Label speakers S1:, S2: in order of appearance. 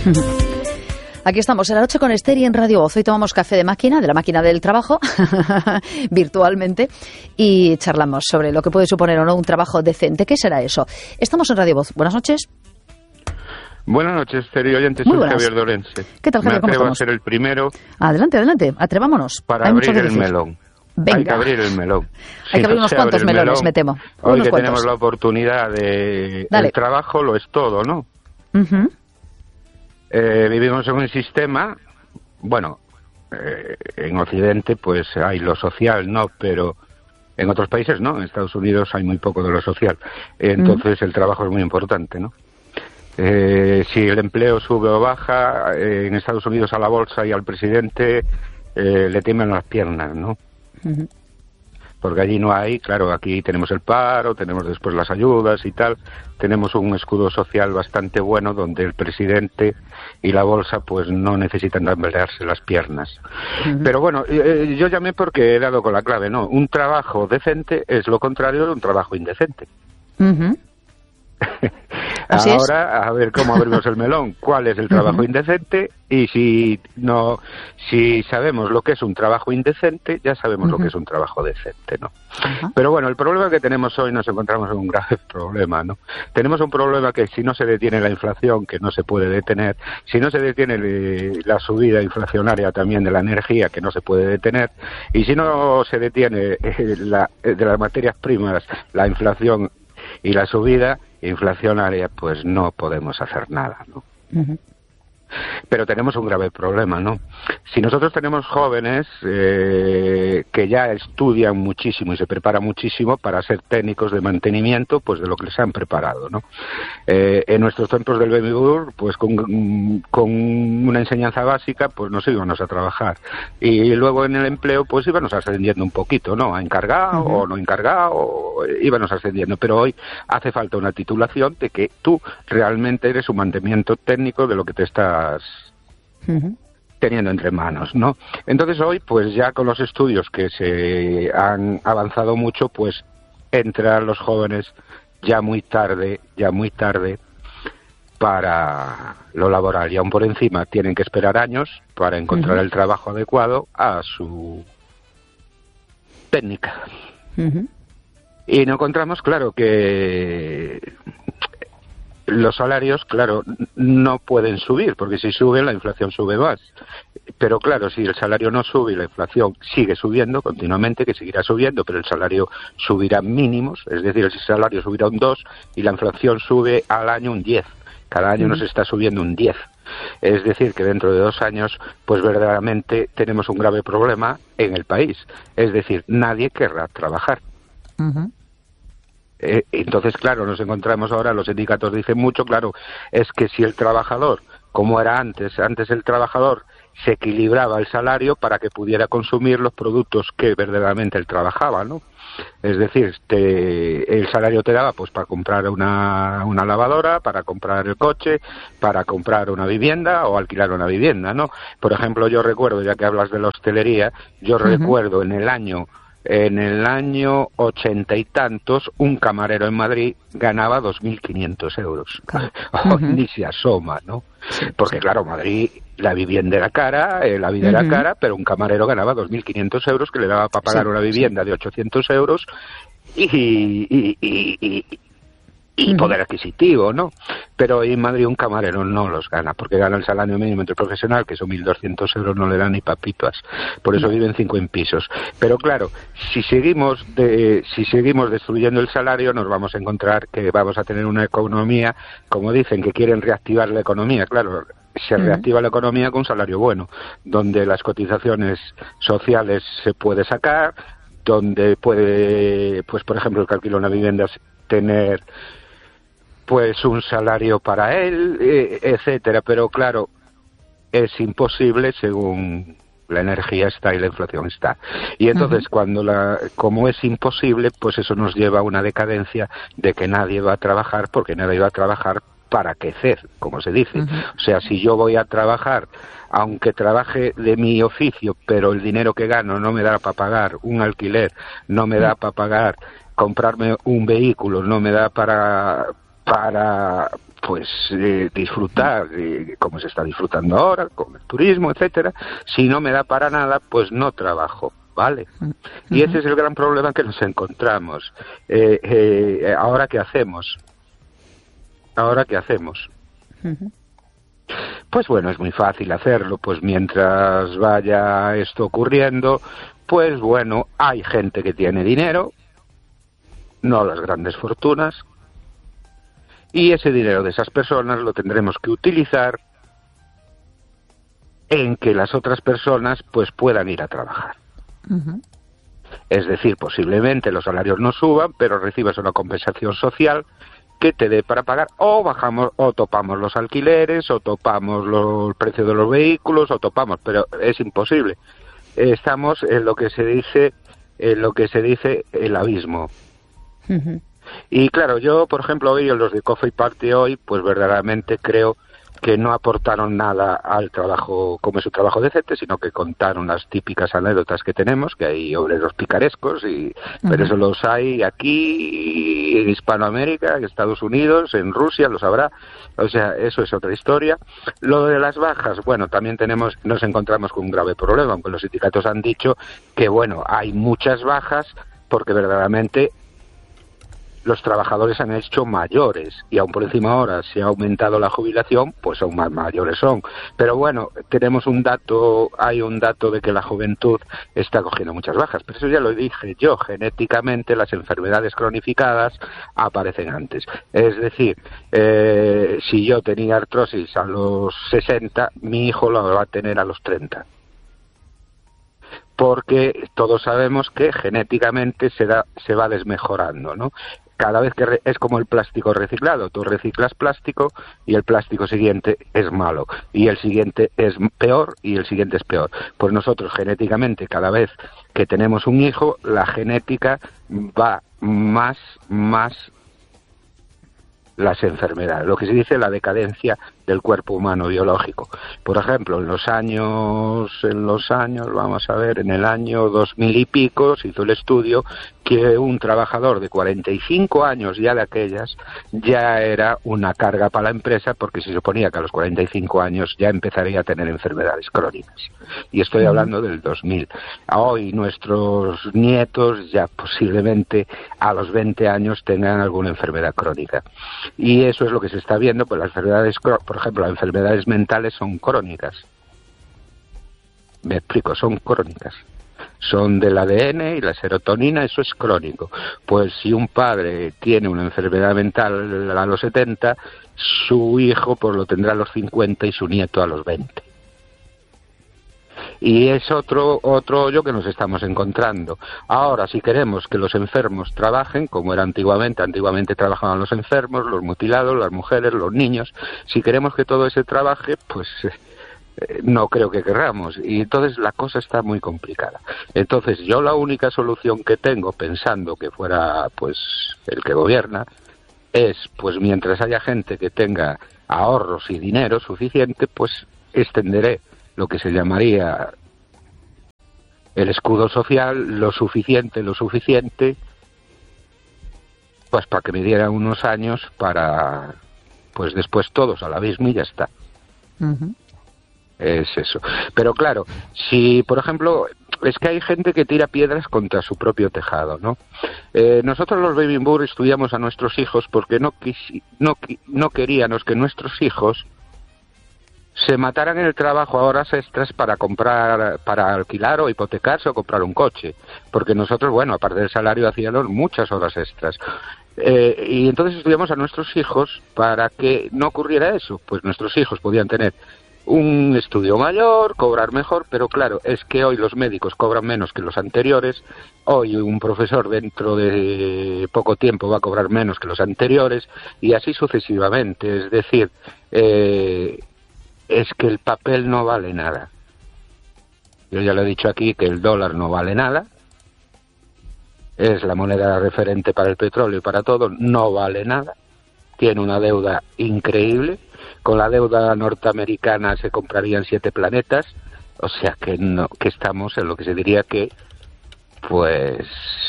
S1: Aquí estamos en la noche con Esther y en Radio Voz. Hoy tomamos café de la máquina del trabajo, virtualmente, y charlamos sobre lo que puede suponer o no un trabajo decente. ¿Qué será eso? Estamos en Radio Voz. Buenas noches.
S2: Buenas noches, Esther y oyentes. Soy Javier Dorense.
S1: ¿Qué tal, Javier?
S2: Me atrevo a ser el primero.
S1: Adelante, atrevámonos.
S2: Para abrir el melón.
S1: Venga.
S2: Hay que abrir el melón.
S1: Hay que abrir unos cuantos melones, me temo.
S2: Hoy que tenemos la oportunidad de... El trabajo lo es todo, ¿no?
S1: Uh-huh.
S2: Vivimos en un sistema, bueno, en Occidente pues hay lo social, ¿no? Pero en otros países no, en Estados Unidos hay muy poco de lo social. Entonces el trabajo es muy importante, ¿no? Si el empleo sube o baja, en Estados Unidos a la bolsa y al presidente le tiemblan las piernas, ¿no?
S1: Uh-huh.
S2: Porque allí no hay, claro, aquí tenemos el paro, tenemos después las ayudas y tal, tenemos un escudo social bastante bueno donde el presidente y la bolsa pues no necesitan tambalearse las piernas. Uh-huh. Pero bueno, yo llamé porque he dado con la clave, ¿no? Un trabajo decente es lo contrario de un trabajo indecente.
S1: Uh-huh.
S2: Ahora, a ver cómo abrimos el melón, cuál es el trabajo indecente, y si sabemos lo que es un trabajo indecente, ya sabemos lo que es un trabajo decente, ¿no? Pero bueno, el problema que tenemos hoy, nos encontramos en un grave problema, ¿no? Tenemos un problema que si no se detiene la inflación, que no se puede detener, si no se detiene la subida inflacionaria también de la energía, que no se puede detener, y si no se detiene de las materias primas, la inflación y la subida inflacionaria, pues no podemos hacer nada, ¿no? Uh-huh. Pero tenemos un grave problema, ¿no? Si nosotros tenemos jóvenes que ya estudian muchísimo y se preparan muchísimo para ser técnicos de mantenimiento, pues de lo que les han preparado, ¿no? En nuestros centros del Baby Boom, pues con una enseñanza básica, pues nos íbamos a trabajar. Y luego en el empleo, pues íbamos ascendiendo un poquito, ¿no? A encargado o no encargado, íbamos ascendiendo. Pero hoy hace falta una titulación de que tú realmente eres un mantenimiento técnico de lo que te estás teniendo entre manos, ¿no? Entonces hoy, pues ya con los estudios que se han avanzado mucho, pues entran los jóvenes ya muy tarde para lo laboral, y aún por encima tienen que esperar años para encontrar el trabajo adecuado a su técnica. Y nos encontramos, claro, que los salarios, claro, no pueden subir, porque si suben la inflación sube más. Pero claro, si el salario no sube y la inflación sigue subiendo continuamente, que seguirá subiendo, pero el salario subirá mínimos, es decir, el salario subirá un 2 y la inflación sube al año un 10. Cada año nos está subiendo un 10. Es decir, que dentro de 2 años, pues verdaderamente tenemos un grave problema en el país. Es decir, nadie querrá trabajar. Entonces, claro, nos encontramos ahora, los sindicatos dicen mucho, claro, es que si el trabajador, como era antes el trabajador se equilibraba el salario para que pudiera consumir los productos que verdaderamente él trabajaba, ¿no? Es decir, el salario te daba pues para comprar una lavadora, para comprar el coche, para comprar una vivienda o alquilar una vivienda, ¿no? Por ejemplo, yo recuerdo, ya que hablas de la hostelería, yo recuerdo en el año 80 y tantos, un camarero en Madrid ganaba 2.500 euros. Ni se asoma, ¿no? Porque claro, Madrid, la vivienda era cara, la vida era cara, pero un camarero ganaba 2.500 euros que le daba para pagar una vivienda de 800 euros y poder adquisitivo, ¿no? Pero en Madrid un camarero no los gana, porque gana el salario mínimo interprofesional, que son 1.200 euros, no le dan ni papitas. Por eso viven 5 en pisos. Pero claro, si seguimos destruyendo el salario, nos vamos a encontrar que vamos a tener una economía, como dicen, que quieren reactivar la economía. Claro, se reactiva la economía con un salario bueno, donde las cotizaciones sociales se puede sacar, donde puede, pues por ejemplo, el que alquila una vivienda tener pues un salario para él, etcétera, pero claro, es imposible según la energía está y la inflación está. Y entonces como es imposible, pues eso nos lleva a una decadencia de que nadie va a trabajar, porque nadie va a trabajar para quecer, como se dice. O sea, si yo voy a trabajar, aunque trabaje de mi oficio, pero el dinero que gano no me da para pagar un alquiler, no me da para pagar comprarme un vehículo, no me da para para pues disfrutar como se está disfrutando ahora, con el turismo, etcétera. Si no me da para nada, pues no trabajo, ¿vale? Y ese es el gran problema que nos encontramos. ¿Ahora qué hacemos? ¿Ahora qué hacemos? Pues bueno, es muy fácil hacerlo, pues mientras vaya esto ocurriendo, pues bueno, hay gente que tiene dinero, no las grandes fortunas, y ese dinero de esas personas lo tendremos que utilizar en que las otras personas pues puedan ir a trabajar. Es decir, posiblemente los salarios no suban, pero recibas una compensación social que te dé para pagar, o bajamos, o topamos los alquileres, o topamos el precio de los vehículos, o topamos, pero es imposible. Estamos en lo que se dice el abismo. Y claro, yo, por ejemplo, hoy en los de Coffee Party hoy, pues verdaderamente creo que no aportaron nada al trabajo, como es un trabajo decente, sino que contaron las típicas anécdotas que tenemos, que hay obreros picarescos, pero eso los hay aquí, en Hispanoamérica, en Estados Unidos, en Rusia, los habrá, o sea, eso es otra historia. Lo de las bajas, bueno, también nos encontramos con un grave problema, aunque los sindicatos han dicho que, bueno, hay muchas bajas, porque verdaderamente los trabajadores han hecho mayores y aún por encima ahora se ha aumentado la jubilación, pues aún más mayores son. Pero bueno, hay un dato de que la juventud está cogiendo muchas bajas, pero eso ya lo dije yo, genéticamente las enfermedades cronificadas aparecen antes. Es decir, si yo tenía artrosis a los 60, mi hijo lo va a tener a los 30. Porque todos sabemos que genéticamente se va desmejorando, ¿no? Cada vez que es como el plástico reciclado, tú reciclas plástico y el plástico siguiente es malo, y el siguiente es peor y el siguiente es peor. Pues nosotros genéticamente, cada vez que tenemos un hijo, la genética va más las enfermedades, lo que se dice la decadencia del cuerpo humano biológico. Por ejemplo, en los años, vamos a ver, en el año 2000 y pico se hizo el estudio que un trabajador de 45 años ya de aquellas ya era una carga para la empresa, porque se suponía que a los 45 años ya empezaría a tener enfermedades crónicas. Y estoy hablando del 2000. Hoy nuestros nietos ya posiblemente a los 20 años tengan alguna enfermedad crónica. Y eso es lo que se está viendo, pues las enfermedades, por ejemplo, las enfermedades mentales son crónicas. Me explico, son crónicas. Son del ADN y la serotonina, eso es crónico. Pues si un padre tiene una enfermedad mental a los 70, su hijo pues lo tendrá a los 50 y su nieto a los 20. Y es otro hoyo que nos estamos encontrando. Ahora, si queremos que los enfermos trabajen, como era antiguamente trabajaban los enfermos, los mutilados, las mujeres, los niños, si queremos que todo ese trabaje, pues no creo que querramos, y entonces la cosa está muy complicada. Entonces yo la única solución que tengo, pensando que fuera pues el que gobierna, es pues mientras haya gente que tenga ahorros y dinero suficiente, pues extenderé lo que se llamaría el escudo social lo suficiente, pues para que me dieran unos años para pues después todos al abismo y ya está. Es eso. Pero claro, si por ejemplo, es que hay gente que tira piedras contra su propio tejado, ¿no? Nosotros los Baby Boomers estudiamos a nuestros hijos porque no queríamos que nuestros hijos se mataran en el trabajo a horas extras para alquilar o hipotecarse o comprar un coche, porque nosotros, bueno, aparte del salario hacíamos muchas horas extras. Y entonces estudiamos a nuestros hijos para que no ocurriera eso, pues nuestros hijos podían tener un estudio mayor, cobrar mejor, pero claro, es que hoy los médicos cobran menos que los anteriores, hoy un profesor dentro de poco tiempo va a cobrar menos que los anteriores, y así sucesivamente. Es decir, es que el papel no vale nada. Yo ya lo he dicho aquí que el dólar no vale nada, es la moneda referente para el petróleo y para todo, no vale nada, tiene una deuda increíble. Con la deuda norteamericana se comprarían 7 planetas, o sea que no, que estamos en lo que se diría que, pues,